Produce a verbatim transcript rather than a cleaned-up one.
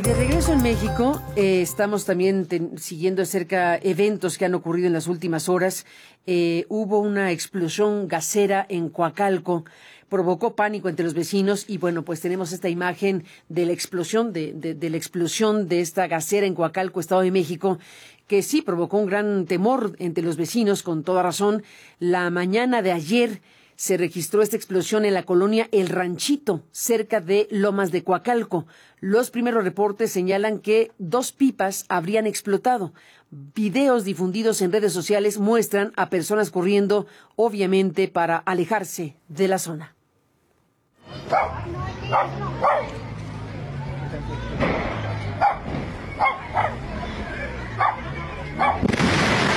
De regreso en México, eh, estamos también ten, siguiendo de cerca eventos que han ocurrido en las últimas horas. Eh, hubo una explosión gasera en Coacalco, provocó pánico entre los vecinos y bueno, pues tenemos esta imagen de la explosión, de, de, de la explosión de esta gasera en Coacalco, Estado de México, que sí provocó un gran temor entre los vecinos, con toda razón. La mañana de ayer se registró esta explosión en la colonia El Ranchito, cerca de Lomas de Coacalco. Los primeros reportes señalan que dos pipas habrían explotado. Videos difundidos en redes sociales muestran a personas corriendo, obviamente para alejarse de la zona.